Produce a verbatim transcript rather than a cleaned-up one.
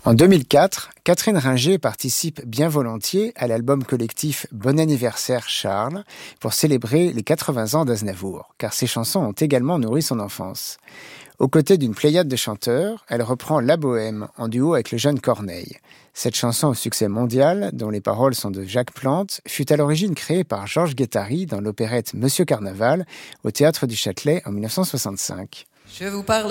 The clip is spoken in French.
En deux mille quatre, Catherine Ringer participe bien volontiers à l'album collectif Bon anniversaire Charles pour célébrer les quatre-vingts ans d'Aznavour, car ses chansons ont également nourri son enfance. Aux côtés d'une pléiade de chanteurs, elle reprend La Bohème en duo avec le jeune Corneille. Cette chanson au succès mondial, dont les paroles sont de Jacques Plante, fut à l'origine créée par Georges Guettari dans l'opérette Monsieur Carnaval au Théâtre du Châtelet en dix-neuf cent soixante-cinq. Je vous parle